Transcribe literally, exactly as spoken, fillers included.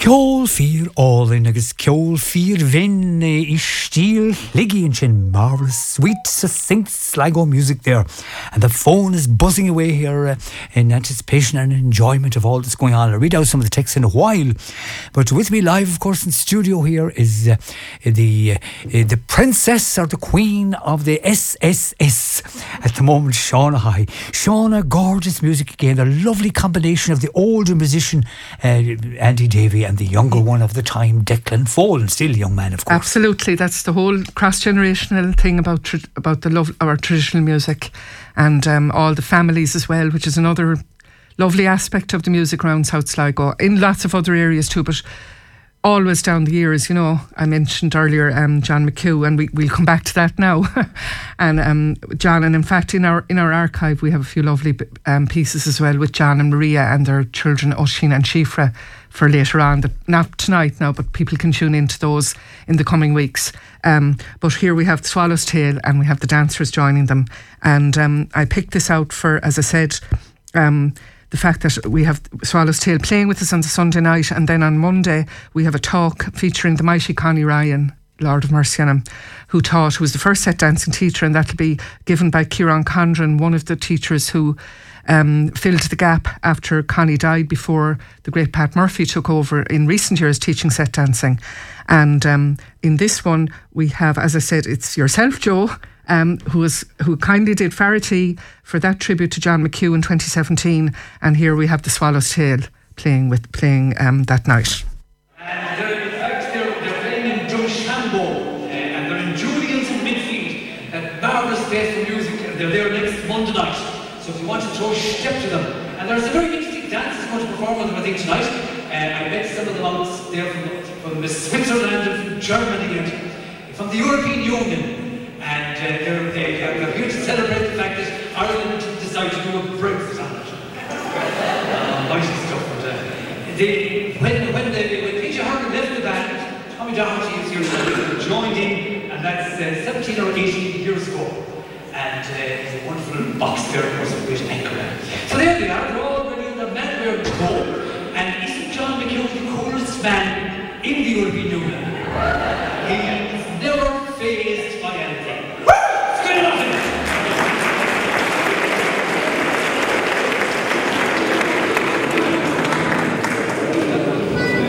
Ceol Fír All-in agus Ceol Fír Vin is Stíl Liggy and Chin. Marvellous, sweet, succinct Sligo music there. And the phone is buzzing away here uh, in anticipation and enjoyment of all that's going on. I'll read out some of the texts in a while. But with me live, of course, in studio here is uh, the, uh, the princess or the queen of the S S S at the moment, Shauna High. Shauna, gorgeous music again. A lovely combination of the older musician, uh, Andy Davey, and the younger one of the time, Declan Folan, still a young man, of course. Absolutely, that's the whole cross-generational thing about tra- about the love our traditional music, and um, all the families as well, which is another lovely aspect of the music around South Sligo, in lots of other areas too, but always down the years, you know. I mentioned earlier um, John McHugh, and we, we'll come back to that now. and um, John, and in fact in our in our archive we have a few lovely um, pieces as well with John and Maria and their children Oisín and Shifra for later on, that not tonight now, but people can tune into those in the coming weeks. Um, but here we have the Swallow's Tail, and we have the dancers joining them. And um, I picked this out for, as I said, um, the fact that we have Swallow's Tail playing with us on the Sunday night, and then on Monday we have a talk featuring the mighty Connie Ryan, Lord of Mercy on him, who taught, who was the first set dancing teacher, and that'll be given by Kieran Condren, one of the teachers who um, filled the gap after Connie died, before the great Pat Murphy took over in recent years teaching set dancing. And um, in this one we have, as I said, it's yourself, Joe, Um, who was who kindly did Farity for that tribute to John McHugh in twenty seventeen, and here we have the Swallow's Tail playing with playing um, that night. And they're, in fact, they're, they're playing in Drumshambo, uh, and they're in Julian's in midfield. That marvellous place for music, and they're there next Monday night. So if you want to throw a step to them, and there's a very interesting dance that's going to perform with them, I think, tonight. Uh, I met some of them out there from, from Switzerland and from Germany and from the European Union. And uh, they're, they, they're here to celebrate the fact that Ireland decided to do a Brexit on it. uh, mighty stuff. But, uh, they, when, when, they, when Peter Harkin left the band, Tommy Doherty is here to joined in, and that's uh, seventeen or eighteen years ago. And uh, there's a wonderful little box there, of course, of great anchor. So there they are, they're all ready in their manwear to go. And isn't John McHugh the coolest man in the European Union?